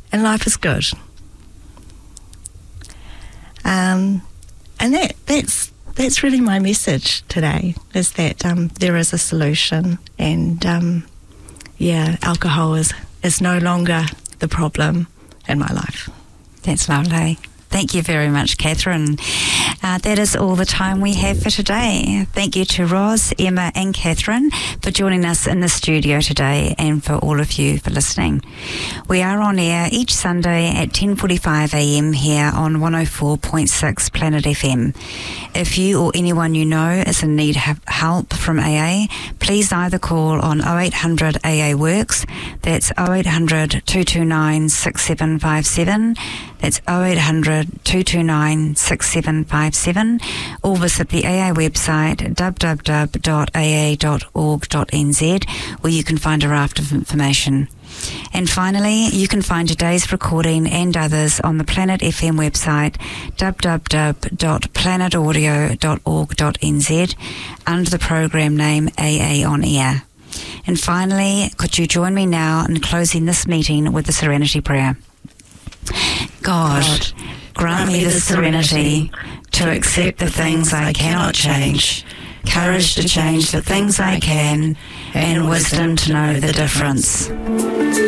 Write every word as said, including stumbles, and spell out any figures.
and life is good. Um, and that that's that's really my message today, is that um, there is a solution, and um, yeah, alcohol is, is no longer the problem in my life. That's lovely. Thank you very much, Catherine. Uh, that is all the time we have for today. Thank you to Ros, Emma and Catherine for joining us in the studio today, and for all of you for listening. We are on air each Sunday at ten forty-five a m here on one oh four point six Planet F M. If you or anyone you know is in need of help from A A, please either call on oh eight hundred A A Works, that's oh eight hundred, two two nine, six seven five seven, that's oh eight hundred, two two nine, six seven five seven, or visit the A A website w w w dot a a dot org dot n z, where you can find a raft of information. And finally, you can find today's recording and others on the Planet F M website w w w dot planet audio dot org dot n z under the program name A A On Air. And finally, could you join me now in closing this meeting with the Serenity Prayer? God, God grant me the serenity to accept the things I cannot change, courage to change the things I can, and wisdom to know the difference.